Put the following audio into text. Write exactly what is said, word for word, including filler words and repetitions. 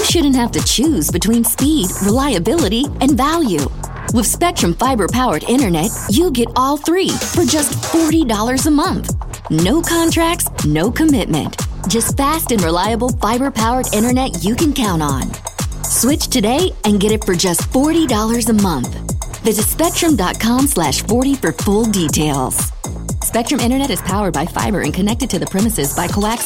shouldn't have to choose between speed, reliability, and value. With Spectrum Fiber-powered internet, you get all three for just forty dollars a month. No contracts, no commitment. Just fast and reliable fiber-powered internet you can count on. Switch today and get it for just forty dollars a month. Visit spectrum.com slash 40 for full details. Spectrum Internet is powered by fiber and connected to the premises by coax